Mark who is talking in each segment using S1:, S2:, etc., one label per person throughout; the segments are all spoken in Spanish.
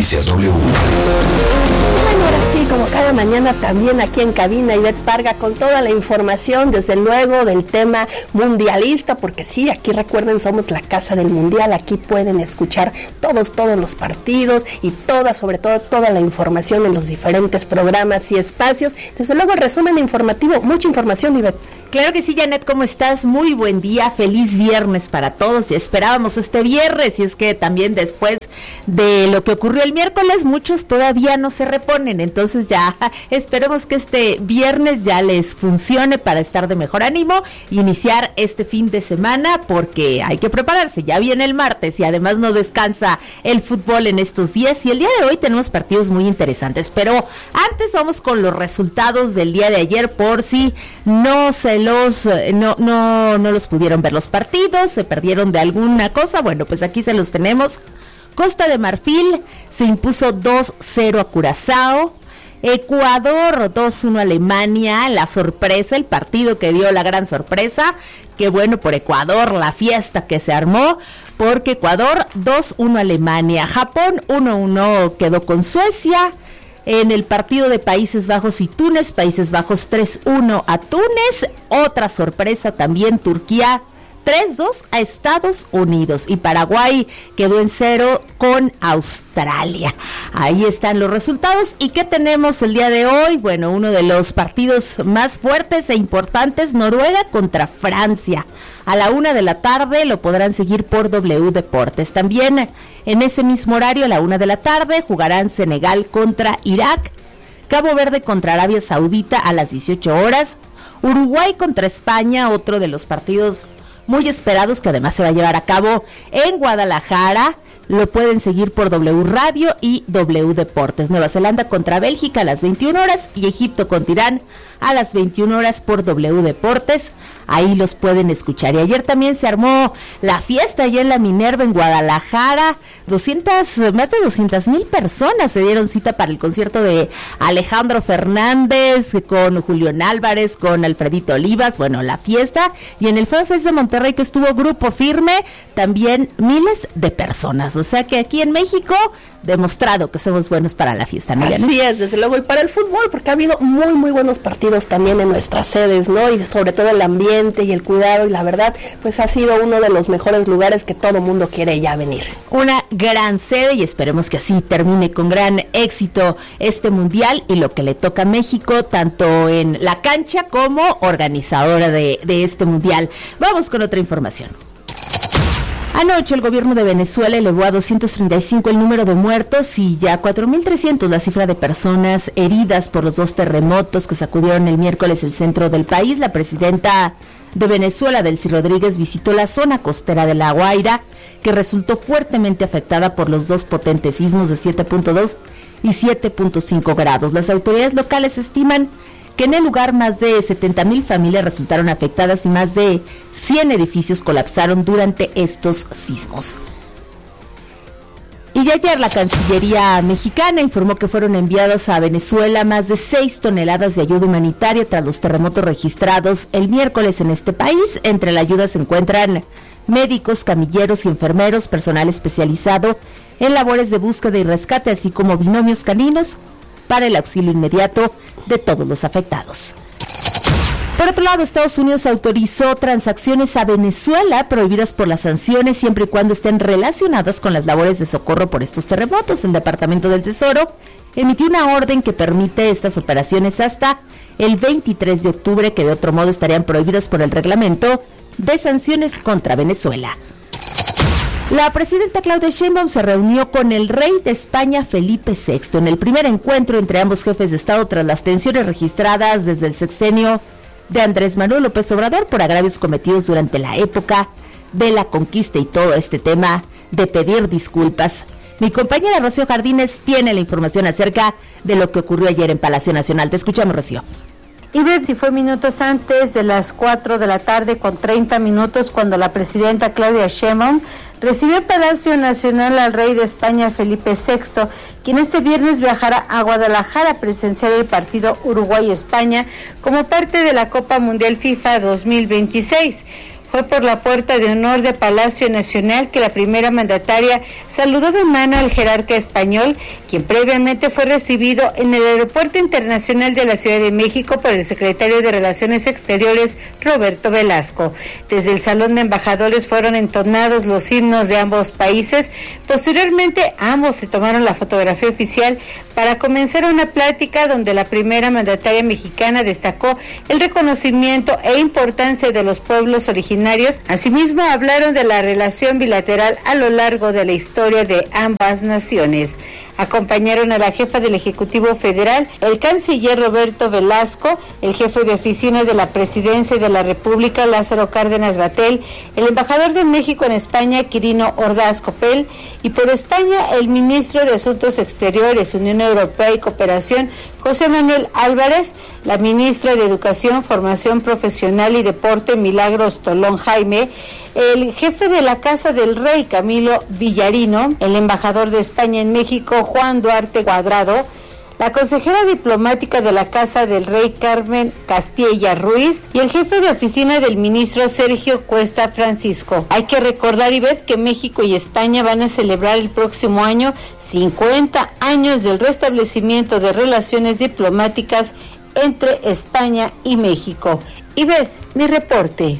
S1: Noticias W.
S2: Bueno, ahora sí, como cada mañana también aquí en cabina, Ivette Parga con toda la información, desde luego del tema mundialista, porque sí, aquí recuerden, somos la casa del mundial, aquí pueden escuchar todos los partidos y sobre todo toda la información en los diferentes programas y espacios. Desde luego el resumen informativo, mucha información, Ivette.
S3: Claro que sí, Janet, ¿cómo estás? Muy buen día, feliz viernes para todos. Y esperábamos este viernes, y es que también después de lo que ocurrió el miércoles, muchos todavía no se reponen, entonces ya esperemos que este viernes ya les funcione para estar de mejor ánimo y iniciar este fin de semana, porque hay que prepararse, ya viene el martes y además no descansa el fútbol en estos días, y el día de hoy tenemos partidos muy interesantes, pero antes vamos con los resultados del día de ayer, por si no los pudieron ver los partidos, se perdieron de alguna cosa. Bueno, pues aquí se los tenemos. Costa de Marfil se impuso 2-0 a Curazao. Ecuador 2-1 a Alemania, la sorpresa, el partido que dio la gran sorpresa. Qué bueno por Ecuador, la fiesta que se armó, porque Ecuador 2-1 a Alemania. Japón 1-1 quedó con Suecia. En el partido de Países Bajos y Túnez, Países Bajos 3-1 a Túnez. Otra sorpresa también, Turquía 3-2 a Estados Unidos, y Paraguay quedó en 0 con Australia. Ahí están los resultados. ¿Y qué tenemos el día de hoy? Bueno, uno de los partidos más fuertes e importantes, Noruega contra Francia. A la 1:00 p.m. lo podrán seguir por W Deportes. También en ese mismo horario, a la 1:00 p.m, jugarán Senegal contra Irak, Cabo Verde contra Arabia Saudita a las 18 horas, Uruguay contra España, otro de los partidos muy esperados que además se va a llevar a cabo en Guadalajara. Lo pueden seguir por W Radio y W Deportes. Nueva Zelanda contra Bélgica a las 21 horas y Egipto contra Irán a las 21 horas por W Deportes. Ahí los pueden escuchar. Y ayer también se armó la fiesta allá en la Minerva en Guadalajara. Más de 200,000 personas se dieron cita para el concierto de Alejandro Fernández, con Julián Álvarez, con Alfredito Olivas. Bueno, la fiesta. Y en el FEFES de Monterrey, que estuvo Grupo Firme, también miles de personas. O sea que aquí en México, demostrado que somos buenos para la fiesta, ¿no?
S2: Así es, desde luego, y para el fútbol, porque ha habido muy buenos partidos también en nuestras sedes, ¿no? Y sobre todo el ambiente y el cuidado, y la verdad, pues ha sido uno de los mejores lugares que todo mundo quiere ya venir. Una gran sede, y esperemos que así termine con gran éxito este mundial y lo que le toca a México, tanto en la cancha como organizadora de este mundial. Vamos con otra información. Anoche el gobierno de Venezuela elevó a 235 el número de muertos y ya 4,300 la cifra de personas heridas por los 2 terremotos que sacudieron el miércoles el centro del país. La presidenta de Venezuela, Delcy Rodríguez, visitó la zona costera de La Guaira, que resultó fuertemente afectada por los 2 potentes sismos de 7.2 y 7.5 grados. Las autoridades locales estiman que en el lugar más de 70,000 familias resultaron afectadas y más de 100 edificios colapsaron durante estos sismos. Y ayer la Cancillería mexicana informó que fueron enviados a Venezuela más de 6 toneladas de ayuda humanitaria tras los terremotos registrados el miércoles en este país. Entre la ayuda se encuentran médicos, camilleros y enfermeros, personal especializado en labores de búsqueda y rescate, así como binomios caninos para el auxilio inmediato de todos los afectados. Por otro lado, Estados Unidos autorizó transacciones a Venezuela prohibidas por las sanciones siempre y cuando estén relacionadas con las labores de socorro por estos terremotos. El Departamento del Tesoro emitió una orden que permite estas operaciones hasta el 23 de octubre, que de otro modo estarían prohibidas por el reglamento de sanciones contra Venezuela. La presidenta Claudia Sheinbaum se reunió con el rey de España, Felipe VI, en el primer encuentro entre ambos jefes de Estado tras las tensiones registradas desde el sexenio de Andrés Manuel López Obrador por agravios cometidos durante la época de la conquista y todo este tema de pedir disculpas. Mi compañera Rocío Jardines tiene la información acerca de lo que ocurrió ayer en Palacio Nacional. Te escuchamos, Rocío.
S4: Y fue minutos antes de las 4 de la tarde con 30 minutos cuando la presidenta Claudia Sheinbaum recibió en Palacio Nacional al rey de España Felipe VI, quien este viernes viajará a Guadalajara a presenciar el partido Uruguay-España como parte de la Copa Mundial FIFA 2026. Fue por la puerta de honor de Palacio Nacional que la primera mandataria saludó de mano al jerarca español, quien previamente fue recibido en el Aeropuerto Internacional de la Ciudad de México por el secretario de Relaciones Exteriores, Roberto Velasco. Desde el Salón de Embajadores fueron entonados los himnos de ambos países. Posteriormente, ambos se tomaron la fotografía oficial para comenzar una plática donde la primera mandataria mexicana destacó el reconocimiento e importancia de los pueblos originarios. Asimismo, hablaron de la relación bilateral a lo largo de la historia de ambas naciones. Acompañaron a la jefa del Ejecutivo Federal, el canciller Roberto Velasco, el jefe de oficina de la Presidencia de la República, Lázaro Cárdenas Batel, el embajador de México en España, Quirino Ordaz Copel, y por España, el ministro de Asuntos Exteriores, Unión Europea y Cooperación, José Manuel Álvarez, la ministra de Educación, Formación Profesional y Deporte, Milagros Tolón Jaime, el jefe de la Casa del Rey, Camilo Villarino, el embajador de España en México, Juan Duarte Cuadrado, la consejera diplomática de la Casa del Rey, Carmen Castilla Ruiz, y el jefe de oficina del ministro, Sergio Cuesta Francisco. Hay que recordar, Ivette, que México y España van a celebrar el próximo año 50 años del restablecimiento de relaciones diplomáticas entre España y México. Ivette, mi reporte.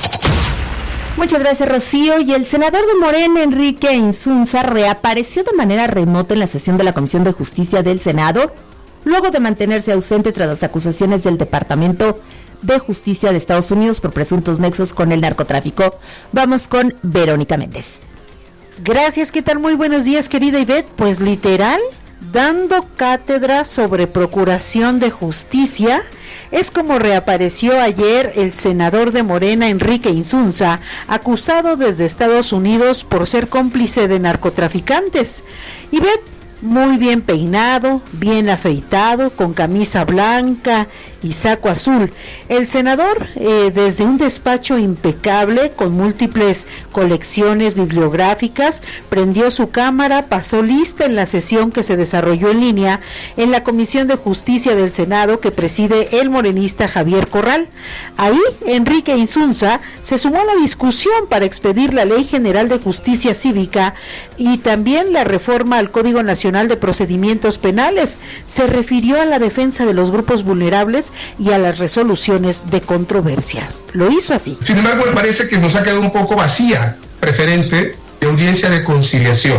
S2: Muchas gracias, Rocío. Y el senador de Morena, Enrique Insunza, reapareció de manera remota en la sesión de la Comisión de Justicia del Senado, luego de mantenerse ausente tras las acusaciones del Departamento de Justicia de Estados Unidos por presuntos nexos con el narcotráfico. Vamos con Verónica Méndez.
S3: Gracias, ¿qué tal? Muy buenos días, querida Ivette. Pues literal, dando cátedra sobre procuración de justicia, es como reapareció ayer el senador de Morena, Enrique Insunza, acusado desde Estados Unidos por ser cómplice de narcotraficantes. Ivette, muy bien peinado, bien afeitado, con camisa blanca y saco azul. El senador, desde un despacho impecable, con múltiples colecciones bibliográficas, prendió su cámara, pasó lista en la sesión que se desarrolló en línea en la Comisión de Justicia del Senado que preside el morenista Javier Corral. Ahí, Enrique Insunza se sumó a la discusión para expedir la Ley General de Justicia Cívica y también la reforma al Código Nacional de Procedimientos Penales. Se refirió a la defensa de los grupos vulnerables y a las resoluciones de controversias. Lo hizo así.
S1: Sin embargo, me parece que nos ha quedado un poco vacía preferente de audiencia de conciliación.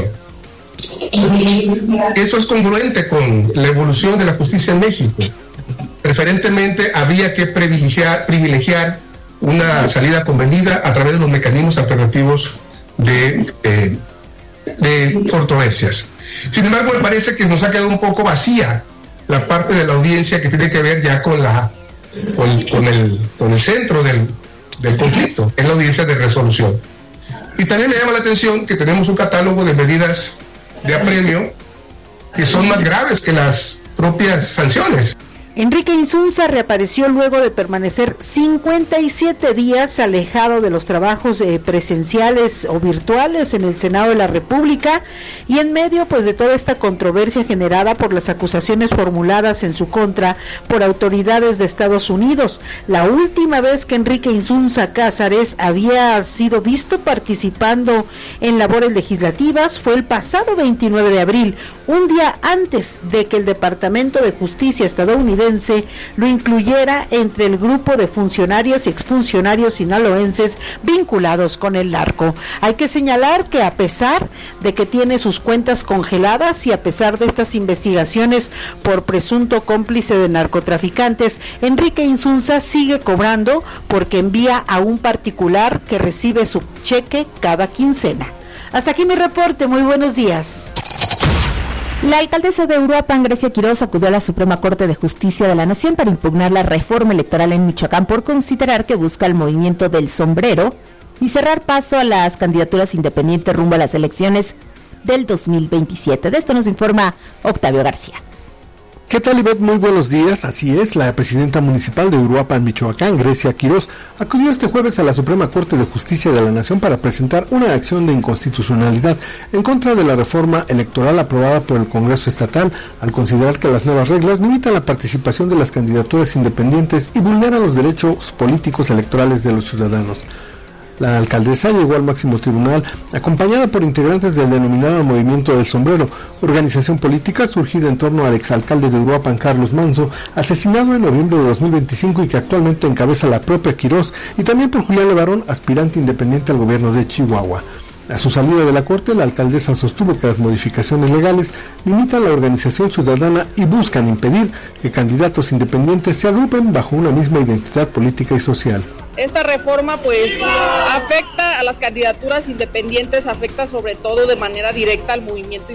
S1: Eso es congruente con la evolución de la justicia en México. Preferentemente había que privilegiar una salida convenida a través de los mecanismos alternativos de controversias. Sin embargo, me parece que nos ha quedado un poco vacía la parte de la audiencia que tiene que ver ya con el centro del conflicto, es la audiencia de resolución. Y también me llama la atención que tenemos un catálogo de medidas de apremio que son más graves que las propias sanciones.
S3: Enrique Insunza reapareció luego de permanecer 57 días alejado de los trabajos presenciales o virtuales en el Senado de la República y en medio pues de toda esta controversia generada por las acusaciones formuladas en su contra por autoridades de Estados Unidos. La última vez que Enrique Insunza Cázares había sido visto participando en labores legislativas fue el pasado 29 de abril, un día antes de que el Departamento de Justicia estadounidense lo incluyera entre el grupo de funcionarios y exfuncionarios sinaloenses vinculados con el narco. Hay que señalar que a pesar de que tiene sus cuentas congeladas y a pesar de estas investigaciones por presunto cómplice de narcotraficantes, Enrique Insunza sigue cobrando porque envía a un particular que recibe su cheque cada quincena. Hasta aquí mi reporte, muy buenos días.
S2: La alcaldesa de Uruapan, Grecia Quiroz, acudió a la Suprema Corte de Justicia de la Nación para impugnar la reforma electoral en Michoacán por considerar que busca el movimiento del sombrero y cerrar paso a las candidaturas independientes rumbo a las elecciones del 2027. De esto nos informa Octavio García.
S5: ¿Qué tal, Ivette? Muy buenos días. Así es, la presidenta municipal de Uruapan, Michoacán, Grecia Quiroz, acudió este jueves a la Suprema Corte de Justicia de la Nación para presentar una acción de inconstitucionalidad en contra de la reforma electoral aprobada por el Congreso Estatal, al considerar que las nuevas reglas limitan la participación de las candidaturas independientes y vulneran los derechos políticos electorales de los ciudadanos. La alcaldesa llegó al máximo tribunal acompañada por integrantes del denominado Movimiento del Sombrero, organización política surgida en torno al exalcalde de Uruapan, Carlos Manzo, asesinado en noviembre de 2025 y que actualmente encabeza la propia Quirós, y también por Julián Levarón, aspirante independiente al gobierno de Chihuahua. A su salida de la corte, la alcaldesa sostuvo que las modificaciones legales limitan la organización ciudadana y buscan impedir que candidatos independientes se agrupen bajo una misma identidad política y social.
S6: Esta reforma pues afecta a las candidaturas independientes, afecta sobre todo de manera directa al movimiento